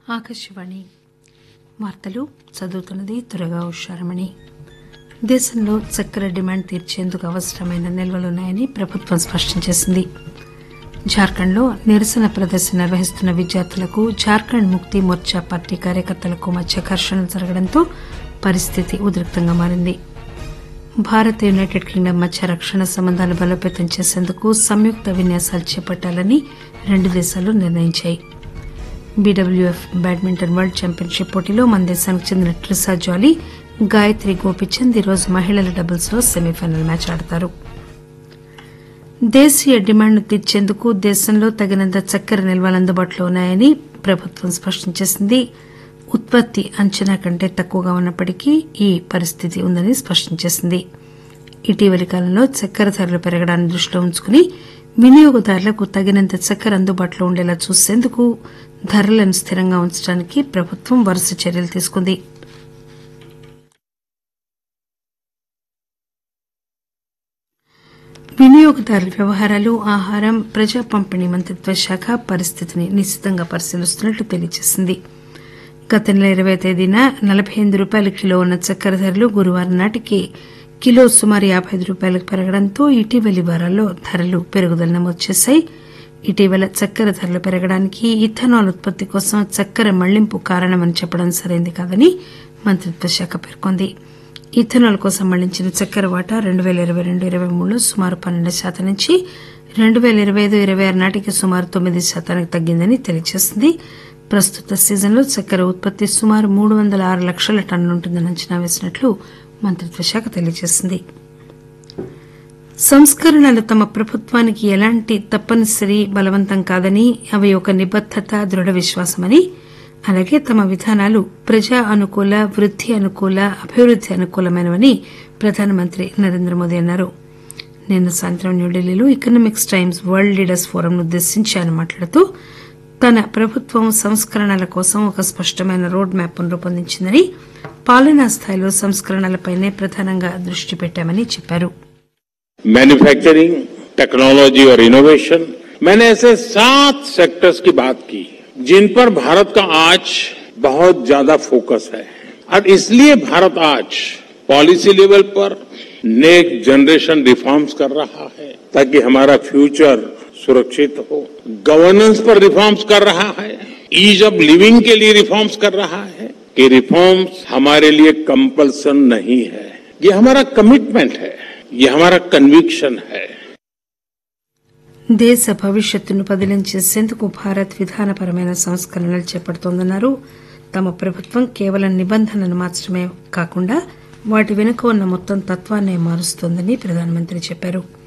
ఆకాశవాణి వార్తలు చదువుతున్నది దుర్గా ఉషారమణి. దేశంలో చక్కెర డిమాండ్ తీర్చేందుకు అవసరమైన నిల్వలున్నాయని ప్రభుత్వం స్పష్టం చేసింది. జార్ఖండ్లో నిరసన ప్రదర్శన నిర్వహిస్తున్న విద్యార్థులకు జార్ఖండ్ ముక్తి మోర్చా పార్టీ కార్యకర్తలకు మధ్య ఘర్షణలు జరగడంతో పరిస్థితి ఉద్రిక్తంగా మారింది. భారత్ యునైటెడ్ కింగ్డమ్ మధ్య రక్షణ సంబంధాలు బలోపేతం చేసేందుకు సంయుక్త విన్యాసాలు చేపట్టాలని రెండు దేశాలు నిర్ణయించాయి. బీడబ్ల్యూఎఫ్ బ్యాడ్మింటన్ వరల్డ్ ఛాంపియన్షిప్ పోటీలో మన దేశానికి చెందిన ట్రిసా జాలీ, గాయత్రి గోపీచంద్ ఈరోజు మహిళల డబుల్స్ లో సెమీఫైనల్ మ్యాచ్ ఆడతారు. దేశీయ డిమాండ్ను తీర్చేందుకు దేశంలో తగినంత చక్కెర నిల్వలు అందుబాటులో ఉన్నాయని ప్రభుత్వం స్పష్టం చేసింది. ఉత్పత్తి అంచనా కంటే తక్కువగా ఉన్నప్పటికీ ఈ పరిస్థితి ఉందని స్పష్టం చేసింది. ఇటీవలి కాలంలో చక్కెర ధరలు పెరగడాన్ని దృష్టిలో ఉంచుకుని వినియోగదారులకు తగినంత చక్కెర అందుబాటులో ఉండేలా చూసేందుకు ధరలను స్థిరంగా ఉంచడానికి ప్రభుత్వం వరుస చర్యలు తీసుకుంది. వినియోగదారుల వ్యవహారాలు, ఆహారం, ప్రజా పంపిణీ మంత్రిత్వ శాఖ పరిస్థితిని నిశితంగా పరిశీలిస్తున్నట్లు తెలియజేసింది. గత నెల 20వ తేదీన ₹48 కిలో ఉన్న చక్కెర ధరలు గురువారం నాటికి కిలో సుమారు ₹55 పెరగడంతో ఇటీవలి వారాల్లో ధరలు పెరుగుదల నమోదు చేశాయి. ఇటీవల చక్కెర ధరలు పెరగడానికి ఇథనాల్ ఉత్పత్తి కోసం చక్కెర మళ్లింపు కారణమని చెప్పడం సరైంది కాదని మంత్రిత్వ శాఖ పేర్కొంది. ఇథనాల్ కోసం మళ్లించిన చక్కెర వాటా 2022-23లో సుమారు 12% నుంచి 2025-26 నాటికి సుమారు 9% తగ్గిందని తెలియజేసింది. ప్రస్తుత సీజన్లో చక్కెర ఉత్పత్తి సుమారు 306 లక్షల టన్నులుంటుందని అంచనా వేసినట్లు మంత్రిత్వ శాఖ తెలియజేసింది. సంస్కరణలు తమ ప్రభుత్వానికి ఎలాంటి తప్పనిసరి బలవంతం కాదని, అవి ఒక నిబద్దత, దృఢ విశ్వాసమని, అలాగే తమ విధానాలు ప్రజా అనుకూల, వృద్ది అనుకూల, అభివృద్ది అనుకూలమైనవని ప్రధానమంత్రి నరేంద్ర మోదీ అన్నారు. నిన్న సాయంత్రం న్యూఢిల్లీలో ఎకనామిక్స్ టైమ్స్ వరల్డ్ లీడర్స్ ఫోరంను ఉద్దేశించి ఆయన మాట్లాడుతూ తన ప్రభుత్వం సంస్కరణల కోసం ఒక స్పష్టమైన రోడ్ మ్యాప్ ను రూపొందించిందని, పాలనా స్థాయిలో సంస్కరణలపైనే ప్రధానంగా దృష్టి పెట్టామని చెప్పారు. मैन्युफैक्चरिंग, टेक्नोलॉजी और इनोवेशन, मैंने ऐसे 7 सेक्टर्स की बात की जिन पर भारत का आज बहुत ज्यादा फोकस है और इसलिए भारत आज पॉलिसी लेवल पर नेक्स्ट जनरेशन रिफॉर्म्स कर रहा है ताकि हमारा फ्यूचर सुरक्षित हो. गवर्नेंस पर रिफॉर्म्स कर रहा है, ईज ऑफ लिविंग के लिए रिफॉर्म्स कर रहा है. ये रिफॉर्म्स हमारे लिए कंपल्सन नहीं है, ये हमारा कमिटमेंट है, ये हमारा कन्विक्शन है. దేశ భవిష్యత్తును పదిలం చేసేందుకు భారత్ విధానపరమైన సంస్కరణలు చేపడుతోందన్నారు. తమ ప్రభుత్వం కేవలం నిబంధనలను మార్చడమే కాకుండా వాటి వెనుక ఉన్న మొత్తం తత్వాన్నే మారుస్తోందని ప్రధానమంత్రి చెప్పారు.